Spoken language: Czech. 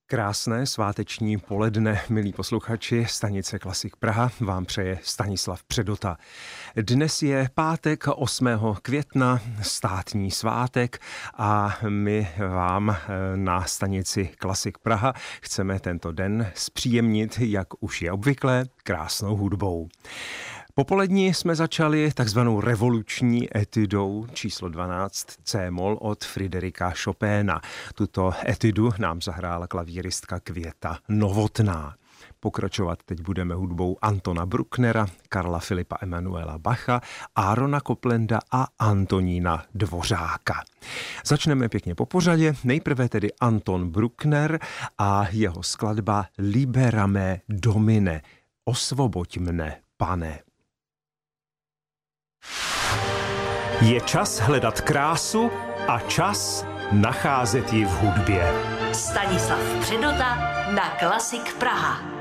Krásné sváteční poledne, milí posluchači, stanice Klasik Praha vám přeje Stanislav Předota. Dnes je pátek 8. května, státní svátek a my vám na stanici Klasik Praha chceme tento den zpříjemnit, jak už je obvyklé, krásnou hudbou. Popolední jsme začali takzvanou revoluční etudou číslo 12 C-moll od Fryderika Chopina. Tuto etudu nám zahrála klavíristka Květa Novotná. Pokračovat teď budeme hudbou Antona Brucknera, Karla Filipa Emanuela Bacha, Aarona Coplanda a Antonína Dvořáka. Začneme pěkně po pořadě, nejprve tedy Anton Bruckner a jeho skladba Libera me Domine, osvoboď mne, Pane. Je čas hledat krásu a čas nacházet ji v hudbě. Stanislav Předota na Klasik Praha.